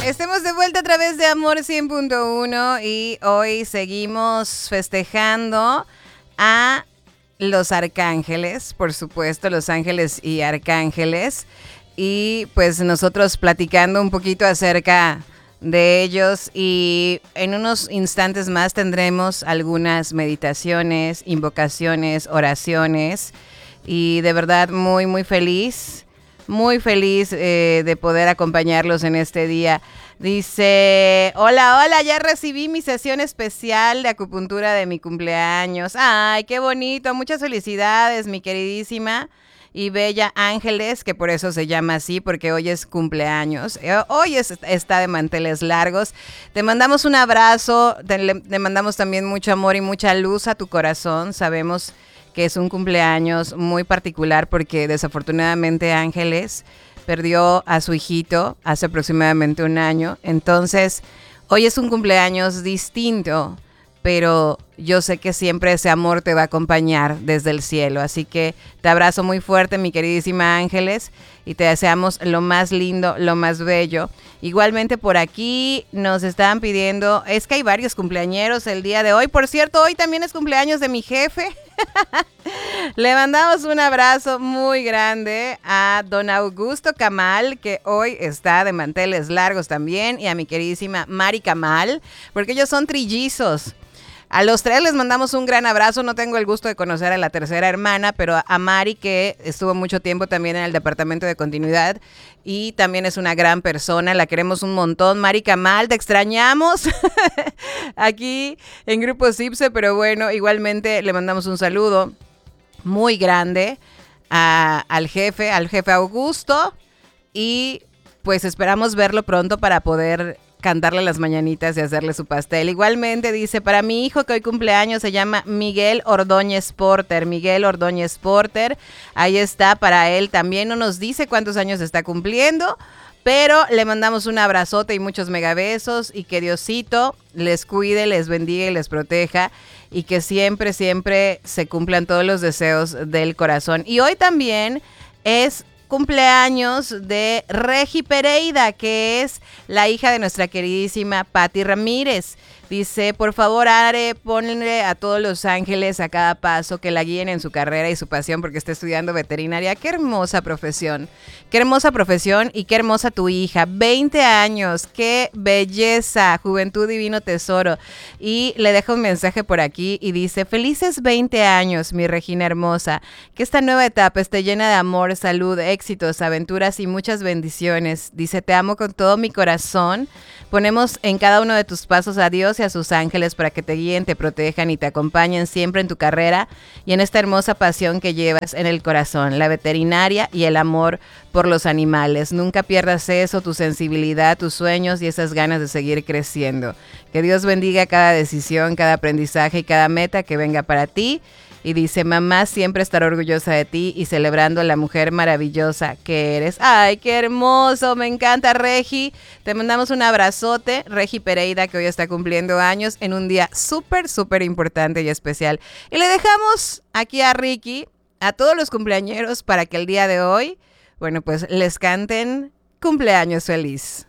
Estamos de vuelta a través de Amor 100.1 y hoy seguimos festejando a los arcángeles, por supuesto, los ángeles y arcángeles. Y pues nosotros platicando un poquito acerca de ellos, y en unos instantes más tendremos algunas meditaciones, invocaciones, oraciones, y de verdad muy feliz de poder acompañarlos en este día. Dice, hola, ya recibí mi sesión especial de acupuntura de mi cumpleaños. Ay, qué bonito, muchas felicidades, mi queridísima y bella Ángeles, que por eso se llama así, porque hoy es cumpleaños. Hoy está de manteles largos. Te mandamos un abrazo, te mandamos también mucho amor y mucha luz a tu corazón. Sabemos que es un cumpleaños muy particular porque desafortunadamente Ángeles perdió a su hijito hace aproximadamente un año. Entonces, hoy es un cumpleaños distinto, pero yo sé que siempre ese amor te va a acompañar desde el cielo. Así que te abrazo muy fuerte, mi queridísima Ángeles, y te deseamos lo más lindo, lo más bello. Igualmente por aquí nos estaban pidiendo, es que hay varios cumpleañeros el día de hoy. Por cierto, hoy también es cumpleaños de mi jefe. Le mandamos un abrazo muy grande a don Augusto Camal, que hoy está de manteles largos también, y a mi queridísima Mari Camal, porque ellos son trillizos. A los tres les mandamos un gran abrazo. No tengo el gusto de conocer a la tercera hermana, pero a Mari, que estuvo mucho tiempo también en el departamento de continuidad y también es una gran persona, la queremos un montón. Mari Camal, te extrañamos aquí en Grupo Cipse, pero bueno, igualmente le mandamos un saludo muy grande al jefe Augusto, y pues esperamos verlo pronto para poder cantarle las mañanitas y hacerle su pastel. Igualmente dice, para mi hijo que hoy cumpleaños se llama Miguel Ordóñez Porter. Ahí está para él también. No nos dice cuántos años está cumpliendo, pero le mandamos un abrazote y muchos megabesos, y que Diosito les cuide, les bendiga y les proteja, y que siempre se cumplan todos los deseos del corazón. Y hoy también es cumpleaños de Regi Pereira, que es la hija de nuestra queridísima Patti Ramírez. Dice, por favor, Are, ponle a todos los ángeles a cada paso, que la guíen en su carrera y su pasión, porque está estudiando veterinaria. Qué hermosa profesión y qué hermosa tu hija. 20 años, qué belleza, juventud divino tesoro. Y le dejo un mensaje por aquí y dice, felices 20 años, mi Regina hermosa. Que esta nueva etapa esté llena de amor, salud, éxitos, aventuras y muchas bendiciones. Dice, te amo con todo mi corazón. Ponemos en cada uno de tus pasos a Dios y a sus ángeles para que te guíen, te protejan y te acompañen siempre en tu carrera y en esta hermosa pasión que llevas en el corazón, la veterinaria y el amor por los animales. Nunca pierdas eso, tu sensibilidad, tus sueños y esas ganas de seguir creciendo. Que Dios bendiga cada decisión, cada aprendizaje y cada meta que venga para ti. Y dice, mamá siempre estará orgullosa de ti y celebrando a la mujer maravillosa que eres. ¡Ay, qué hermoso! Me encanta, Regi. Te mandamos un abrazote, Regi Pereira, que hoy está cumpliendo años en un día súper importante y especial. Y le dejamos aquí a Ricky, a todos los cumpleañeros, para que el día de hoy, bueno, pues les canten cumpleaños feliz.